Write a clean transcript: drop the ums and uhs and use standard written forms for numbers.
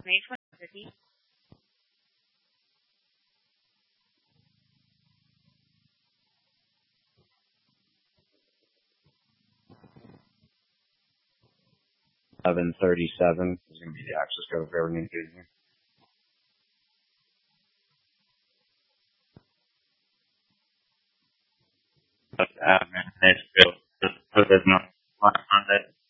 May 20. 1137 is going to be the access code for every New Jersey. But, man, it's built. Just put it on it.